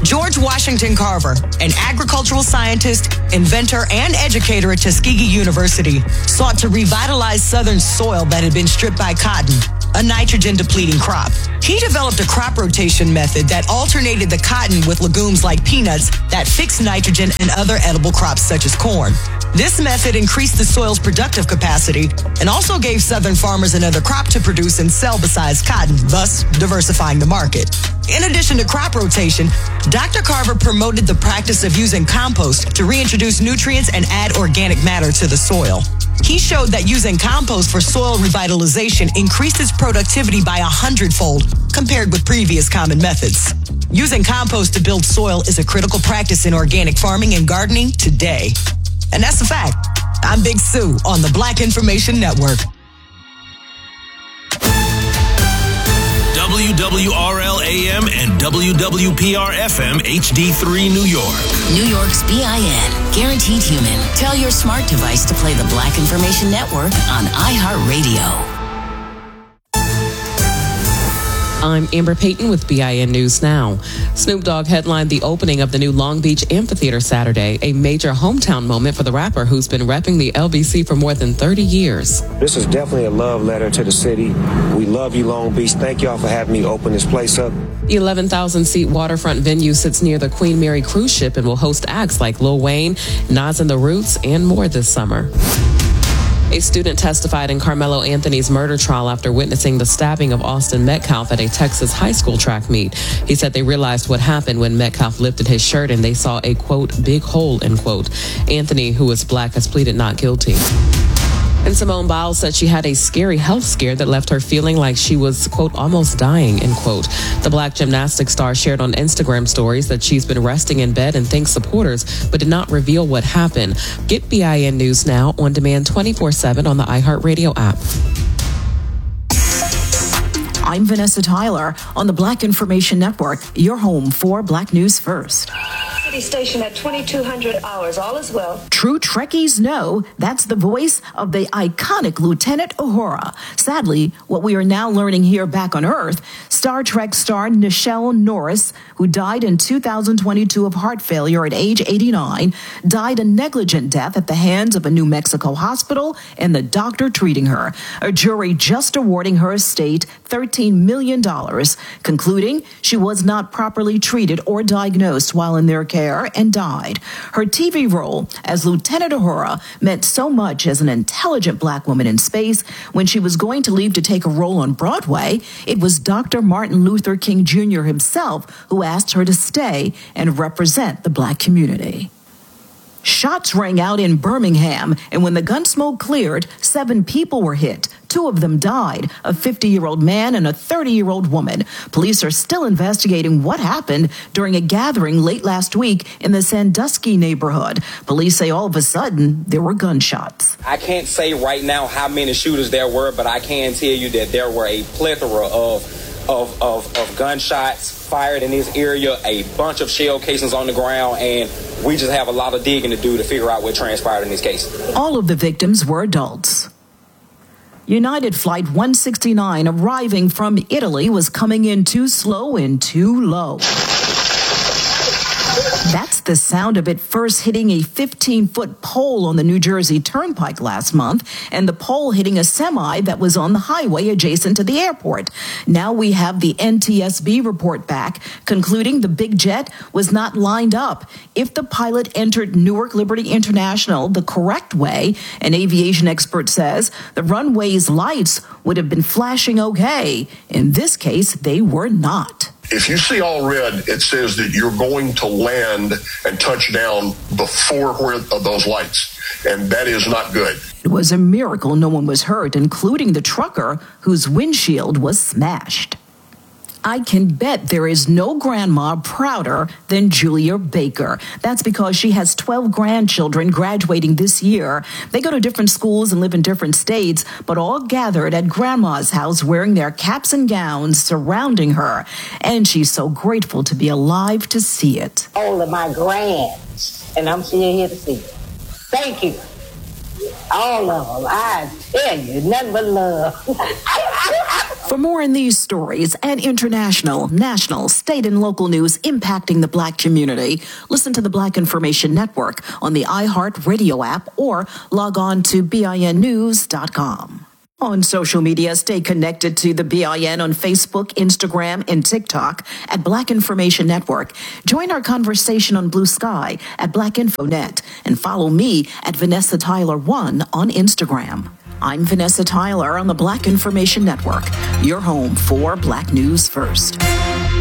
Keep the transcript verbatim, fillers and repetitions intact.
George Washington Carver, an agricultural scientist, inventor, and educator at Tuskegee University, sought to revitalize Southern soil that had been stripped by cotton, a nitrogen-depleting crop. He developed a crop rotation method that alternated the cotton with legumes like peanuts that fixed nitrogen and other edible crops such as corn. This method increased the soil's productive capacity and also gave Southern farmers another crop to produce and sell besides cotton, thus diversifying the market. In addition to crop rotation, Doctor Carver promoted the practice of using compost to reintroduce nutrients and add organic matter to the soil. He showed that using compost for soil revitalization increased its productivity by a hundredfold compared with previous common methods. Using compost to build soil is a critical practice in organic farming and gardening today. And that's a fact. I'm Big Sue on the Black Information Network. W W R L A M and W W P R F M H D three New York. New York's B I N, Guaranteed Human. Tell your smart device to play the Black Information Network on iHeartRadio. I'm Amber Payton with B I N News Now. Snoop Dogg headlined the opening of the new Long Beach Amphitheater Saturday, a major hometown moment for the rapper who's been repping the L B C for more than thirty years. This is definitely a love letter to the city. We love you, Long Beach. Thank y'all for having me open this place up. The eleven thousand seat waterfront venue sits near the Queen Mary cruise ship and will host acts like Lil Wayne, Nas and the Roots, and more this summer. A student testified in Carmelo Anthony's murder trial after witnessing the stabbing of Austin Metcalf at a Texas high school track meet. He said they realized what happened when Metcalf lifted his shirt and they saw a, quote, big hole, end quote. Anthony, who is black, has pleaded not guilty. And Simone Biles said she had a scary health scare that left her feeling like she was, quote, almost dying, end quote. The black gymnastics star shared on Instagram stories that she's been resting in bed and thanked supporters, but did not reveal what happened. Get B I N News Now on demand twenty-four seven on the iHeartRadio app. I'm Vanessa Tyler on the Black Information Network, your home for Black News First. Station at twenty-two hundred hours. All is well. True Trekkies know that's the voice of the iconic Lieutenant Uhura. Sadly, what we are now learning here back on Earth, Star Trek star Nichelle Norris, who died in two thousand twenty-two of heart failure at age eighty-nine, died a negligent death at the hands of a New Mexico hospital and the doctor treating her. A jury just awarding her estate thirteen million dollars, concluding she was not properly treated or diagnosed while in their care and died. Her T V role as Lieutenant Uhura meant so much as an intelligent black woman in space. When she was going to leave to take a role on Broadway, it was Doctor Martin Luther King Junior himself who asked her to stay and represent the black community. Shots rang out in Birmingham, and when the gun smoke cleared, seven people were hit. Two of them died, a fifty-year-old man and a thirty-year-old woman. Police are still investigating what happened during a gathering late last week in the Sandusky neighborhood. Police say all of a sudden there were gunshots. I can't say right now how many shooters there were, but I can tell you that there were a plethora of Of, of, of gunshots fired in this area, a bunch of shell casings on the ground, and we just have a lot of digging to do to figure out what transpired in this case. All of the victims were adults. United Flight one sixty-nine arriving from Italy was coming in too slow and too low. That's the sound of it first hitting a fifteen-foot pole on the New Jersey Turnpike last month, and the pole hitting a semi that was on the highway adjacent to the airport. Now we have the N T S B report back, concluding the big jet was not lined up. If the pilot entered Newark Liberty International the correct way, an aviation expert says the runway's lights would have been flashing okay. In this case, they were not. If you see all red, it says that you're going to land and touch down before where those lights, and that is not good. It was a miracle no one was hurt, including the trucker whose windshield was smashed. I can bet there is no grandma prouder than Julia Baker. That's because she has twelve grandchildren graduating this year. They go to different schools and live in different states, but all gathered at grandma's house wearing their caps and gowns surrounding her. And she's so grateful to be alive to see it. All of my grands, and I'm still here to see it. Thank you. All of them. I tell you, nothing but love. For more on these stories and international, national, state, and local news impacting the Black community, listen to the Black Information Network on the iHeart Radio app or log on to B I N news dot com. On social media, stay connected to the B I N on Facebook, Instagram, and TikTok at Black Information Network. Join our conversation on Blue Sky at Black Info Net and follow me at Vanessa Tyler one on Instagram. I'm Vanessa Tyler on the Black Information Network, your home for Black News First.